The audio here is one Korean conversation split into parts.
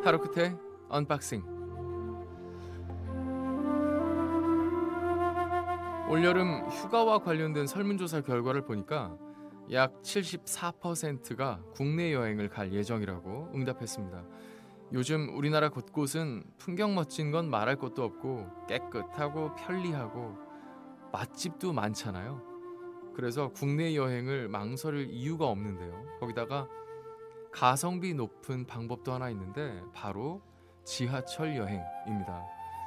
하루 끝에 언박싱. 올여름 휴가와 관련된 설문조사 결과를 보니까 약 74%가 국내 여행을 갈 예정이라고 응답했습니다. 요즘 우리나라 곳곳은 풍경 멋진 건 말할 것도 없고 깨끗하고 편리하고 맛집도 많잖아요. 그래서 국내 여행을 망설일 이유가 없는데요. 거기다가 가성비 높은 방법도 하나 있는데 바로 지하철 여행입니다.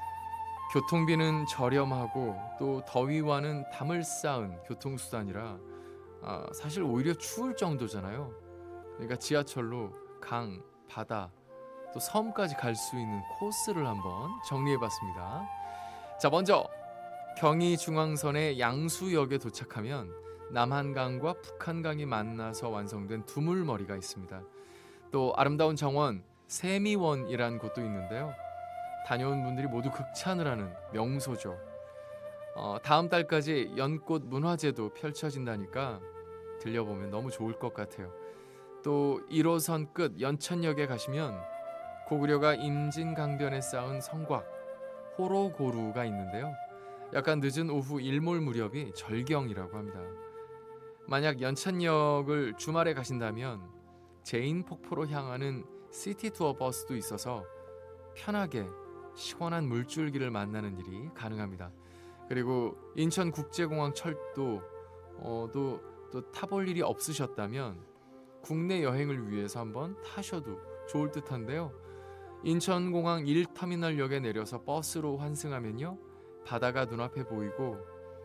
교통비는 저렴하고 또 더위와는 담을 쌓은 교통수단이라 사실 오히려 추울 정도잖아요. 그러니까 지하철로 강, 바다, 또 섬까지 갈 수 있는 코스를 한번 정리해봤습니다. 자, 먼저 경의중앙선의 양수역에 도착하면 남한강과 북한강이 만나서 완성된 두물머리가 있습니다. 또 아름다운 정원 세미원이라는 곳도 있는데요. 다녀온 분들이 모두 극찬을 하는 명소죠. 다음 달까지 연꽃 문화제도 펼쳐진다니까 들려보면 너무 좋을 것 같아요. 또 1호선 끝 연천역에 가시면 고구려가 임진강변에 쌓은 성곽 호로고루가 있는데요. 약간 늦은 오후 일몰 무렵이 절경이라고 합니다. 만약 연천역을 주말에 가신다면 제인폭포로 향하는 시티투어 버스도 있어서 편하게 시원한 물줄기를 만나는 일이 가능합니다. 그리고 인천국제공항 철도 또 타볼 일이 없으셨다면 국내 여행을 위해서 한번 타셔도 좋을 듯한데요. 인천공항 1터미널역에 내려서 버스로 환승하면요, 바다가 눈앞에 보이고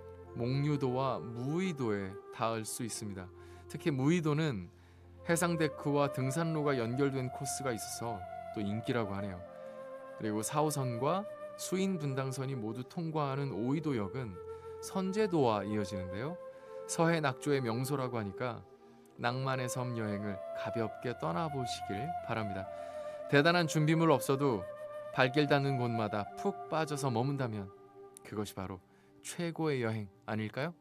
목류도와 무의도에 닿을 수 있습니다. 특히 무의도는 해상데크와 등산로가 연결된 코스가 있어서 또 인기라고 하네요. 그리고 4호선과 수인분당선이 모두 통과하는 오이도역은 선제도와 이어지는데요. 서해 낙조의 명소라고 하니까 낭만의 섬 여행을 가볍게 떠나보시길 바랍니다. 대단한 준비물 없어도 발길 닿는 곳마다 푹 빠져서 머문다면 그것이 바로 최고의 여행 아닐까요?